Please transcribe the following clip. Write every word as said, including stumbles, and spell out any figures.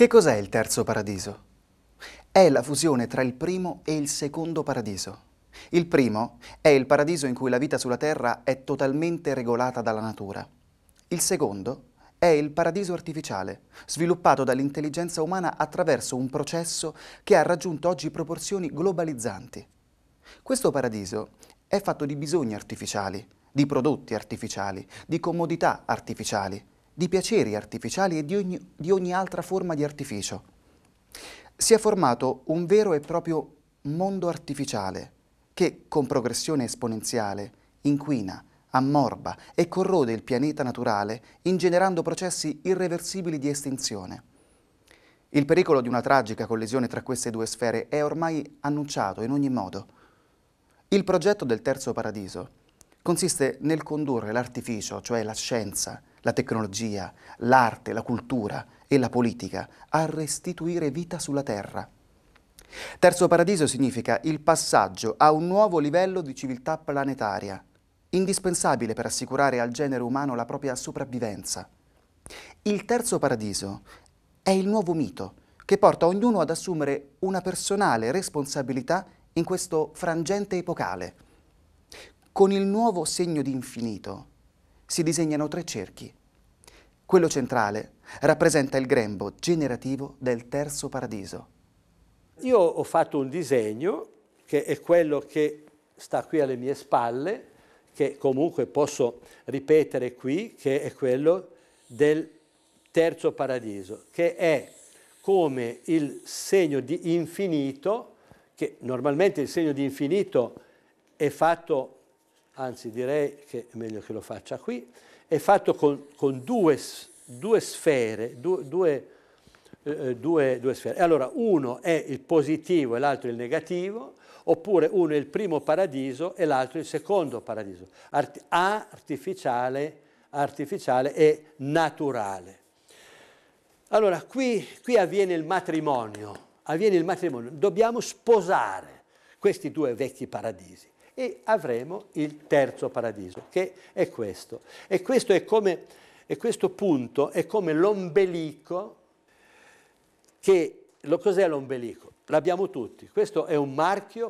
Che cos'è il terzo paradiso? È la fusione tra il primo e il secondo paradiso. Il primo è il paradiso in cui la vita sulla terra è totalmente regolata dalla natura. Il secondo è il paradiso artificiale, sviluppato dall'intelligenza umana attraverso un processo che ha raggiunto oggi proporzioni globalizzanti. Questo paradiso è fatto di bisogni artificiali, di prodotti artificiali, di comodità artificiali, di piaceri artificiali e di ogni, di ogni altra forma di artificio. Si è formato un vero e proprio mondo artificiale che, con progressione esponenziale, inquina, ammorba e corrode il pianeta naturale, ingenerando processi irreversibili di estinzione. Il pericolo di una tragica collisione tra queste due sfere è ormai annunciato in ogni modo. Il progetto del terzo paradiso consiste nel condurre l'artificio, cioè la scienza, la tecnologia, l'arte, la cultura e la politica, a restituire vita sulla Terra. Terzo paradiso significa il passaggio a un nuovo livello di civiltà planetaria, indispensabile per assicurare al genere umano la propria sopravvivenza. Il terzo paradiso è il nuovo mito che porta ognuno ad assumere una personale responsabilità in questo frangente epocale. Con il nuovo segno di infinito si disegnano tre cerchi. Quello centrale rappresenta il grembo generativo del terzo paradiso. Io ho fatto un disegno che è quello che sta qui alle mie spalle, che comunque posso ripetere qui, che è quello del terzo paradiso, che è come il segno di infinito, che normalmente il segno di infinito è fatto, anzi direi che è meglio che lo faccia qui, è fatto con, con due, due sfere, due, due, eh, due, due sfere. Allora, uno è il positivo e l'altro il negativo, oppure uno è il primo paradiso e l'altro il secondo paradiso, Art- artificiale, artificiale e naturale. Allora, qui, qui avviene il matrimonio, avviene il matrimonio, dobbiamo sposare questi due vecchi paradisi e avremo il terzo paradiso, che è questo. E questo è come, e questo punto è come l'ombelico, che, lo, cos'è l'ombelico? L'abbiamo tutti, questo è un marchio